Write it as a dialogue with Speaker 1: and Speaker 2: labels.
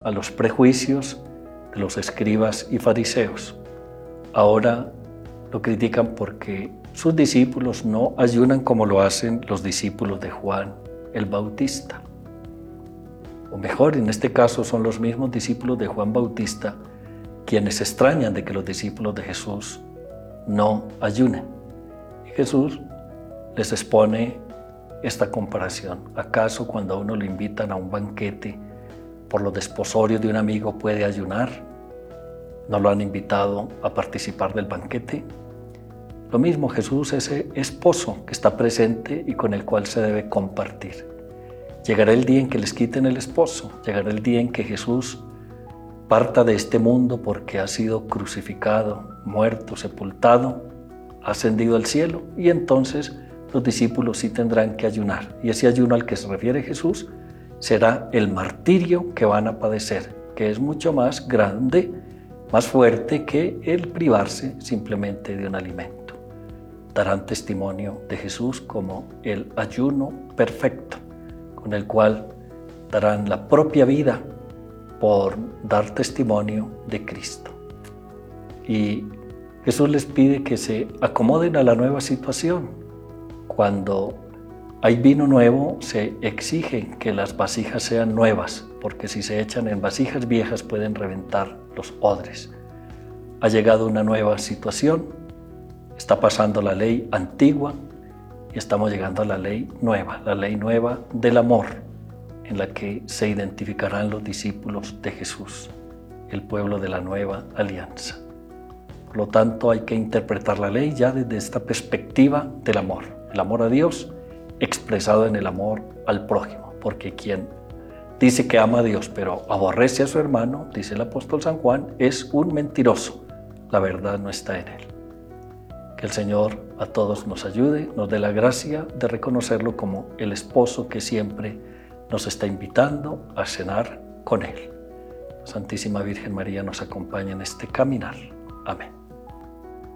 Speaker 1: a los prejuicios de los escribas y fariseos. Ahora lo critican porque sus discípulos no ayunan como lo hacen los discípulos de Juan el Bautista. O mejor, en este caso son los mismos discípulos de Juan Bautista quienes se extrañan de que los discípulos de Jesús no ayunen. Y Jesús les expone esta comparación. ¿Acaso cuando a uno lo invitan a un banquete por los desposorios de un amigo puede ayunar? ¿No lo han invitado a participar del banquete? Lo mismo, Jesús es ese esposo que está presente y con el cual se debe compartir. Llegará el día en que les quiten el esposo, llegará el día en que Jesús parta de este mundo porque ha sido crucificado, muerto, sepultado, ascendido al cielo, y entonces los discípulos sí tendrán que ayunar. Y ese ayuno al que se refiere Jesús será el martirio que van a padecer, que es mucho más grande, más fuerte que el privarse simplemente de un alimento. Darán testimonio de Jesús como el ayuno perfecto, con el cual darán la propia vida por dar testimonio de Cristo. Y Jesús les pide que se acomoden a la nueva situación. Cuando hay vino nuevo, se exige que las vasijas sean nuevas, porque si se echan en vasijas viejas pueden reventar los odres. Ha llegado una nueva situación, está pasando la ley antigua y estamos llegando a la ley nueva del amor, en la que se identificarán los discípulos de Jesús, el pueblo de la nueva alianza. Por lo tanto, hay que interpretar la ley ya desde esta perspectiva del amor, el amor a Dios expresado en el amor al prójimo, porque quien dice que ama a Dios pero aborrece a su hermano, dice el apóstol San Juan, es un mentiroso, la verdad no está en él. Que el Señor a todos nos ayude, nos dé la gracia de reconocerlo como el esposo que siempre nos está invitando a cenar con Él. Santísima Virgen María nos acompaña en este caminar. Amén.